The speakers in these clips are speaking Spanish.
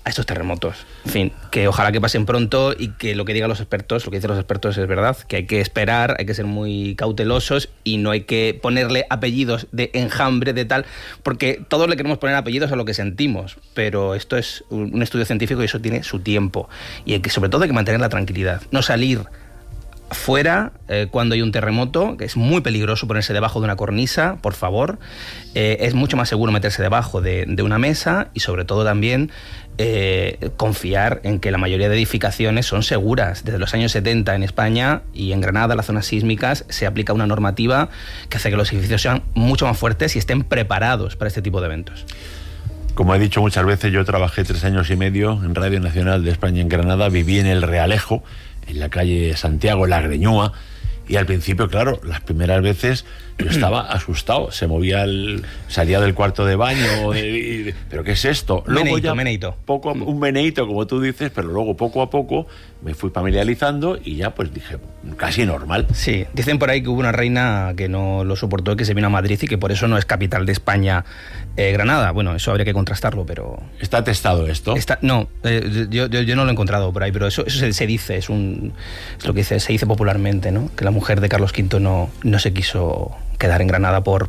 a estos terremotos. En fin, que ojalá que pasen pronto y que lo que digan los expertos, lo que dicen los expertos es verdad, que hay que esperar, hay que ser muy cautelosos y no hay que ponerle apellidos de enjambre, de tal, porque todos le queremos poner apellidos a lo que sentimos, pero esto es un estudio científico y eso tiene su tiempo. Y hay que, sobre todo, hay que mantener la tranquilidad, no salir fuera cuando hay un terremoto, que es muy peligroso ponerse debajo de una cornisa, por favor. Es mucho más seguro meterse debajo de una mesa y sobre todo también confiar en que la mayoría de edificaciones son seguras. Desde los años 70 en España y en Granada, las zonas sísmicas, se aplica una normativa que hace que los edificios sean mucho más fuertes y estén preparados para este tipo de eventos. Como he dicho muchas veces, yo trabajé 3 años y medio en Radio Nacional de España en Granada, viví en el Realejo, en la calle Santiago, en la Greñúa, y al principio, claro, las primeras veces yo estaba asustado, salía del cuarto de baño, ¿pero qué es esto? Luego meneíto. Un meneíto, como tú dices, pero luego poco a poco me fui familiarizando y ya pues dije, casi normal. Sí, dicen por ahí que hubo una reina que no lo soportó, que se vino a Madrid y que por eso no es capital de España Granada. Bueno, eso habría que contrastarlo, pero... ¿Está atestado esto? No, yo no lo he encontrado por ahí, pero eso se dice, es lo que se dice popularmente, ¿no? Que la mujer de Carlos V no se quiso quedar en Granada por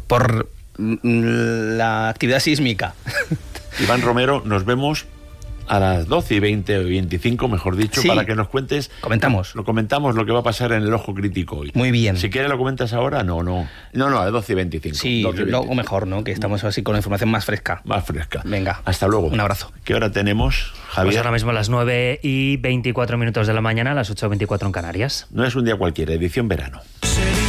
la actividad sísmica. Iván Romero, nos vemos a las 12:20 o 25, mejor dicho, sí, para que nos cuentes. Comentamos lo que va a pasar en el Ojo Crítico hoy. Muy bien. Si quieres lo comentas ahora, no, a las 12:25. Sí, luego mejor, ¿no? Que estamos así con la información más fresca. Más fresca. Venga. Hasta luego. Un abrazo. ¿Qué hora tenemos, Javier? Pues ahora mismo a las 9:24 de la mañana, a las 8:24 en Canarias. No es un día cualquiera, edición verano.